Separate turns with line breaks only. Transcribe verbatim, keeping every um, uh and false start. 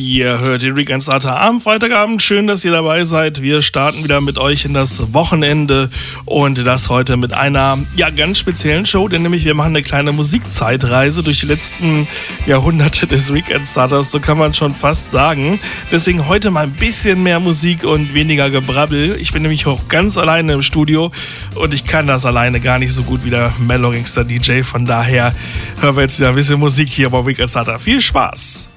Ihr hört den Weekend Starter am Freitagabend. Schön, dass ihr dabei seid. Wir starten wieder mit euch in das Wochenende und das heute mit einer ja ganz speziellen Show, denn nämlich wir machen eine kleine Musikzeitreise durch die letzten Jahrhunderte des Weekend Starters, so kann man schon fast sagen. Deswegen heute mal ein bisschen mehr Musik und weniger Gebrabbel. Ich bin nämlich auch ganz alleine im Studio und ich kann das alleine gar nicht so gut wie der Mellow Gangster D J. Von daher hören wir jetzt wieder ein bisschen Musik hier bei Weekend Starter. Viel Spaß!